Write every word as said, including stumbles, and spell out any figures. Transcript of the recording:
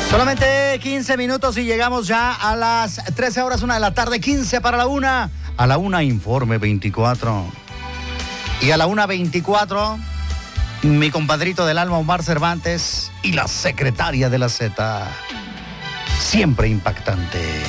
Solamente quince minutos y llegamos ya a las trece horas, una de la tarde, quince para la una. A la una, Informe veinticuatro. Y a la una veinticuatro, mi compadrito del alma, Omar Cervantes, y la secretaria de la Z. Siempre impactante.